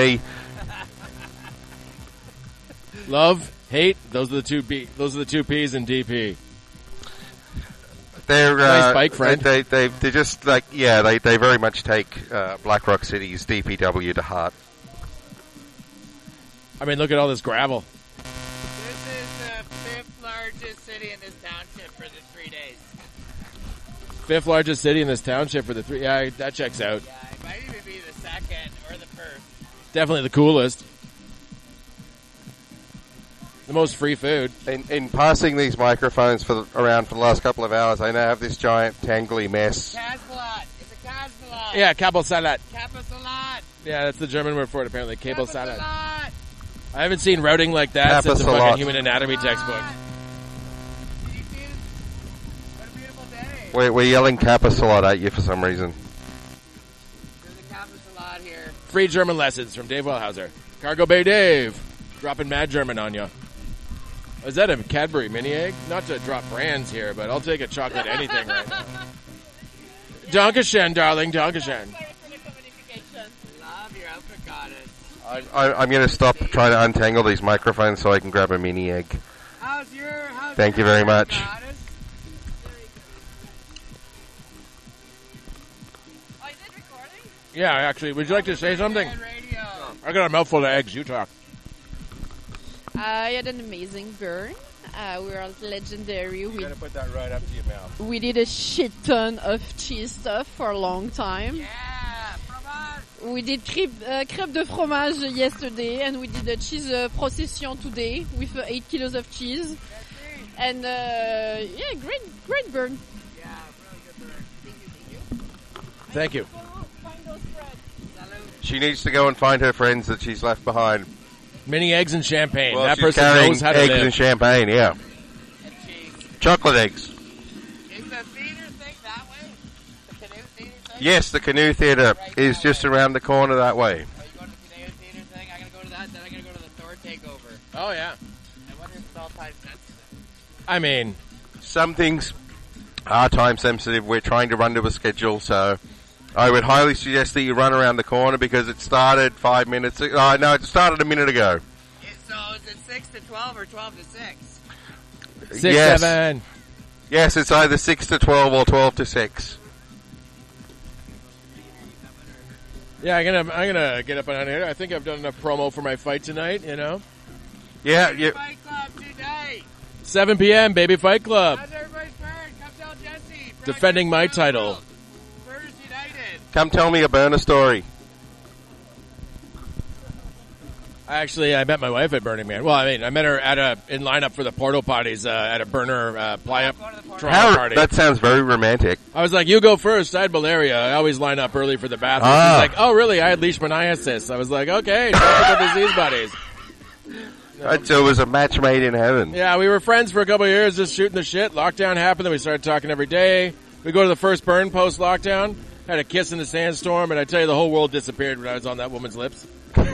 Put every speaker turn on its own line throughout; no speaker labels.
DP.
Love, hate. Those are the two P. Those are the two P's in DP.
They're
nice bike, friend.
They just like they very much take Black Rock City's DPW to heart.
I mean, look at all this gravel.
This is the fifth largest city in this township for the 3 days.
Fifth largest city in this township for the 3. Yeah, that checks out.
Yeah, it might even be the second or the first.
Definitely the coolest. The most free food.
In passing these microphones around for the last couple of hours, I now have this giant tangly mess.
Kaspalat. It's a Kaspalat.
Yeah, Kabelsalat.
Kappasalat.
Yeah, that's the German word for it, apparently. Kabelsalat.
Kappasalat.
I haven't seen routing like that since a
Kappasalat.
fucking human anatomy textbook.
Did you see it? What a beautiful day.
We're yelling Kappasalat at you for some reason.
There's a Kappasalat here.
Free German lessons from Dave Wellhauser. Cargo Bay Dave. Dropping mad German on you. Is that a Cadbury mini egg? Not to drop brands here, but I'll take a chocolate anything right now. Dankeschön, darling. Dankeschön.
Love your outfit, goddess.
I'm going to stop trying to untangle these microphones so I can grab a mini egg. Thank you very much.
Goddess?
Oh, is it recording?
Yeah, actually, would you like to say something?
Radio.
I got a mouthful of eggs. You talk.
I had an amazing burn. We were legendary.
You gotta put that right up to your mouth.
We did a shit ton of cheese stuff for a long time.
Yeah, fromage.
We did crêpe de fromage yesterday, and we did a cheese procession today with 8 kilos of cheese. And yeah, great burn.
Yeah, really good burn.
Thank you.
Find those spreads.
She needs to go and find her friends that she's left behind.
Mini eggs and champagne.
Well,
that
she's
person
carrying
knows how to
eggs
live.
and champagne, yeah.
And cheese.
Chocolate eggs.
Is the theater thing that way? The canoe theater thing?
Yes, the Canoe Theatre is just around the corner that way.
Are you going to the canoe theater thing? I'm going to go to that, then I'm going to go to the Thor takeover.
Oh, yeah.
I wonder if it's all time sensitive.
I mean,
Some things are time sensitive. We're trying to run to a schedule, so I would highly suggest that you run around the corner because it started 5 minutes ago. Oh, no, it started a minute ago.
So is it 6 to 12 or 12 to 6?
6,
Yes.
7.
Yes, it's either 6 to 12 or 12 to 6.
Yeah, I'm gonna get up on here. I think I've done enough promo for my fight tonight, you know.
Yeah, you,
Fight Club today.
7 p.m., Baby Fight Club.
How's everybody's bird? Come tell Jesse.
Defending my title.
Birders United.
come tell me a burner story.
I met my wife at Burning Man. Well, I mean, I met her in lineup for the portal parties at a burner Toronto party.
That sounds very romantic.
I was like, you go first. I had malaria. I always line up early for the bathroom. She's like, oh, really? I had leishmaniasis. I was like, okay, tropical disease buddies.
So it was a match made in heaven.
Yeah, we were friends for a couple of years, just shooting the shit. Lockdown happened, then we started talking every day. We go to the first burn post-lockdown, had a kiss in the sandstorm, and I tell you, the whole world disappeared when I was on that woman's lips. And,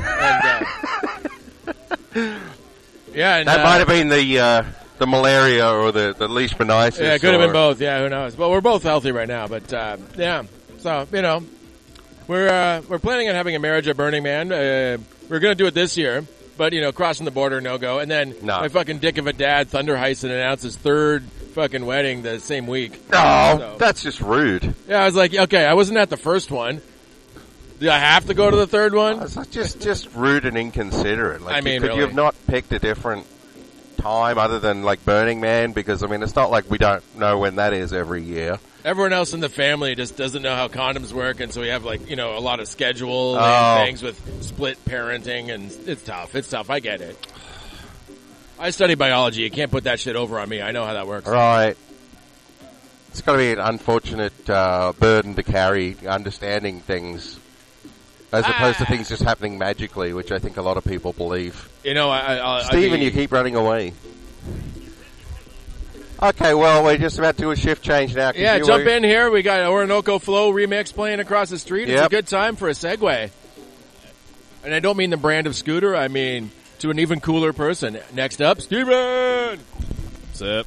yeah, and,
That might have been the malaria or the leishmaniasis.
Yeah, it could have been both. Yeah, who knows? But we're both healthy right now. But yeah, so you know, we're planning on having a marriage at Burning Man. We're going to do it this year, but you know, crossing the border, no go. And then my fucking dick of a dad, Thunder Heisen, announced his third fucking wedding the same week.
Oh,
so,
that's just rude.
Yeah, I was like, okay, I wasn't at the first one. Do I have to go to the third one?
It's just rude and inconsiderate. Like,
I mean,
could
really.
you have not picked a different time other than like Burning Man? Because I mean, it's not like we don't know when that is every year.
Everyone else in the family just doesn't know how condoms work, and so we have like, you know, a lot of schedule
Oh.
and things with split parenting, and it's tough. It's tough. I get it. I study biology. You can't put that shit over on me. I know how that works.
Right. It's got to be an unfortunate burden to carry, understanding things, as opposed to things just happening magically, which I think a lot of people believe.
You know,
Stephen, you keep running away. Okay, well, we're just about to do a shift change now.
Yeah, jump in here. We got Orinoco Flow remix playing across the street. It's a good time for a segue. And I don't mean the brand of scooter. I mean to an even cooler person. Next up, Steven! What's up?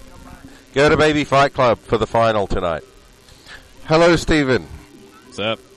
Go to Baby Fight Club for the final tonight. Hello, Stephen.
What's up?